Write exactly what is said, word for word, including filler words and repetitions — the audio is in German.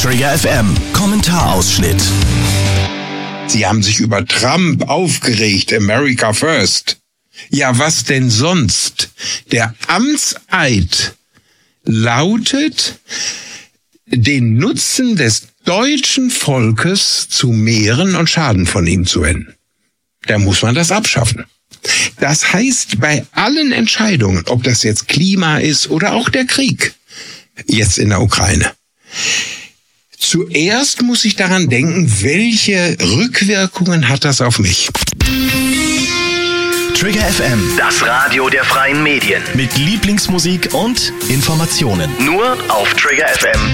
Trigger F M Kommentarausschnitt. Sie haben sich über Trump aufgeregt, America First. Ja, was denn sonst? Der Amtseid lautet, den Nutzen des deutschen Volkes zu mehren und Schaden von ihm zu wenden. Da muss man das abschaffen. Das heißt, bei allen Entscheidungen, ob das jetzt Klima ist oder auch der Krieg, jetzt in der Ukraine, zuerst muss ich daran denken, welche Rückwirkungen hat das auf mich? Trigger F M, Das Radio der freien Medien. mit Lieblingsmusik und Informationen. Nur auf trigger f m